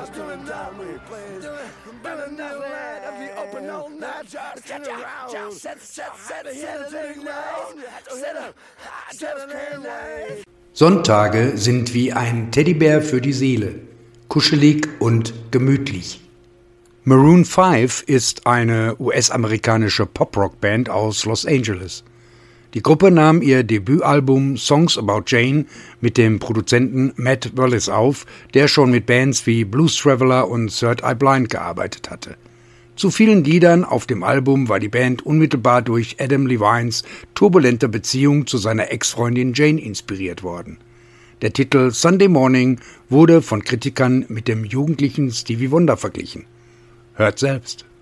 Sonntage sind wie ein Teddybär für die Seele, kuschelig und gemütlich. Maroon 5 ist eine US-amerikanische Pop-Rock-Band aus Los Angeles. Die Gruppe nahm ihr Debütalbum Songs About Jane mit dem Produzenten Matt Wallace auf, der schon mit Bands wie Blues Traveler und Third Eye Blind gearbeitet hatte. Zu vielen Liedern auf dem Album war die Band unmittelbar durch Adam Levines turbulente Beziehung zu seiner Ex-Freundin Jane inspiriert worden. Der Titel Sunday Morning wurde von Kritikern mit dem jugendlichen Stevie Wonder verglichen. Hört selbst.